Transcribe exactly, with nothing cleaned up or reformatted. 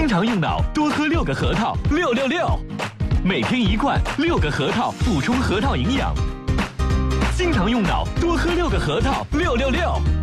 经常用脑，多喝六个核桃，六六六。每天一罐，六个核桃，补充核桃营养。经常用脑，多喝六个核桃，六六六。